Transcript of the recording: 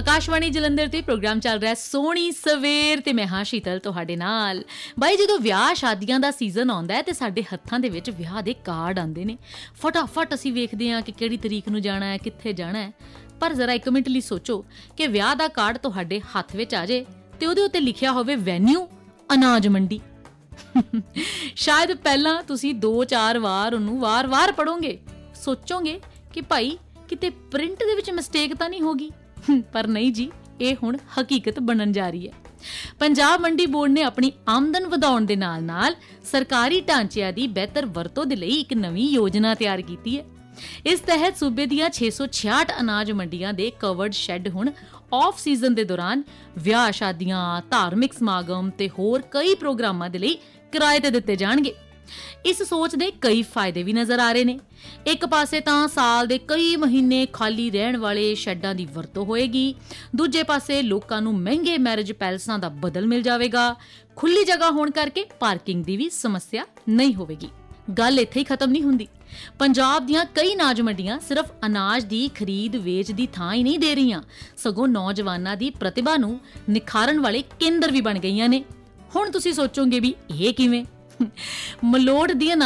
ਆਕਾਸ਼ਵਾਣੀ ਜਲੰਧਰ ਤੇ ਪ੍ਰੋਗਰਾਮ ਚੱਲ ਰਿਹਾ ਸੋਹਣੀ ਸਵੇਰ ਤੇ ਮੈਂ ਹਾਂ ਸ਼ੀਤਲ ਤੁਹਾਡੇ ਨਾਲ। ਬਾਈ ਜਦੋਂ ਵਿਆਹ ਸ਼ਾਦੀਆਂ ਦਾ ਸੀਜ਼ਨ ਆਉਂਦਾ ਹੈ ਤੇ ਸਾਡੇ ਹੱਥਾਂ ਦੇ ਵਿੱਚ ਵਿਆਹ ਦੇ ਕਾਰਡ ਆਉਂਦੇ ਨੇ, ਫਟਾਫਟ ਅਸੀਂ ਵੇਖਦੇ ਹਾਂ ਕਿ ਕਿਹੜੀ ਤਰੀਕ ਨੂੰ ਜਾਣਾ ਹੈ, ਕਿੱਥੇ ਜਾਣਾ ਹੈ। ਪਰ ਜ਼ਰਾ ਇੱਕ ਮਿੰਟ ਲਈ ਸੋਚੋ ਕਿ ਵਿਆਹ ਦਾ ਕਾਰਡ ਤੁਹਾਡੇ ਹੱਥ ਵਿੱਚ ਆ ਜੇ ਤੇ ਉਹਦੇ ਉੱਤੇ ਲਿਖਿਆ ਹੋਵੇ ਵੈਨਿਊ ਅਨਾਜ ਮੰਡੀ। ਸ਼ਾਇਦ ਪਹਿਲਾਂ ਤੁਸੀਂ 2-4 ਵਾਰ ਉਹਨੂੰ ਵਾਰ-ਵਾਰ ਪੜ੍ਹੋਗੇ, ਸੋਚੋਗੇ ਕਿ ਭਾਈ ਕਿਤੇ ਪ੍ਰਿੰਟ ਦੇ ਵਿੱਚ ਮਿਸਟੇਕ ਤਾਂ ਨਹੀਂ ਹੋ ਗਈ। ਪਰ ਨਹੀਂ ਜੀ, ਇਹ ਹੁਣ ਹਕੀਕਤ ਬਣਨ ਜਾ ਰਹੀ ਹੈ। ਪੰਜਾਬ ਮੰਡੀ ਬੋਰਡ ਨੇ ਆਪਣੀ ਆਮਦਨ ਵਧਾਉਣ ਦੇ ਨਾਲ-ਨਾਲ ਸਰਕਾਰੀ ਢਾਂਚਿਆਂ ਦੀ ਬਿਹਤਰ ਵਰਤੋਂ ਦੇ ਲਈ ਇੱਕ ਨਵੀਂ ਯੋਜਨਾ ਤਿਆਰ ਕੀਤੀ ਹੈ। ਇਸ ਤਹਿਤ ਸੂਬੇ ਦੀਆਂ 666 ਅਨਾਜ ਮੰਡੀਆਂ ਦੇ ਕਵਰਡ ਸ਼ੈੱਡ ਹੁਣ ਆਫ ਸੀਜ਼ਨ ਦੇ ਦੌਰਾਨ ਵਿਆਹ ਸ਼ਾਦੀਆਂ, ਧਾਰਮਿਕ ਸਮਾਗਮ ਤੇ ਹੋਰ ਕਈ ਪ੍ਰੋਗਰਾਮਾਂ ਦੇ ਲਈ ਕਿਰਾਏ ਤੇ ਦਿੱਤੇ ਜਾਣਗੇ। ਇਸ ਸੋਚ ਦੇ ਕਈ ਫਾਇਦੇ ਵੀ ਨਜ਼ਰ ਆ ਰਹੇ ਨੇ। ਇੱਕ ਪਾਸੇ ਤਾਂ ਸਾਲ ਦੇ ਕਈ ਮਹੀਨੇ ਖਾਲੀ ਰਹਿਣ ਵਾਲੇ ਸ਼ੈੱਡਾਂ ਦੀ ਵਰਤੋਂ ਹੋਏਗੀ, ਦੂਜੇ ਪਾਸੇ ਲੋਕਾਂ ਨੂੰ ਮਹਿੰਗੇ ਮੈਰਿਜ ਪੈਲਸਾਂ ਦਾ ਬਦਲ ਮਿਲ ਜਾਵੇਗਾ। ਖੁੱਲੀ ਜਗ੍ਹਾ ਹੋਣ ਕਰਕੇ ਪਾਰਕਿੰਗ ਦੀ ਵੀ ਸਮੱਸਿਆ ਨਹੀਂ ਹੋਵੇਗੀ। ਗੱਲ ਇੱਥੇ ਹੀ ਖਤਮ ਨਹੀਂ ਹੁੰਦੀ। ਪੰਜਾਬ ਦੀਆਂ ਕਈ ਅਨਾਜ ਮੰਡੀਆਂ ਸਿਰਫ ਅਨਾਜ ਦੀ ਖਰੀਦ ਵੇਚ ਦੀ ਥਾਂ ਹੀ ਨਹੀਂ ਦੇ ਰਹੀਆਂ, ਸਗੋਂ ਨੌਜਵਾਨਾਂ ਦੀ ਪ੍ਰਤਿਭਾ ਨੂੰ ਨਿਖਾਰਨ ਵਾਲੇ ਕੇਂਦਰ ਵੀ ਬਣ ਗਈਆਂ ਨੇ। ਹੁਣ ਤੁਸੀਂ ਸੋਚੋਗੇ ਵੀ ਇਹ ਕਿਵੇਂ? ਮਲੋਟ ਦੀ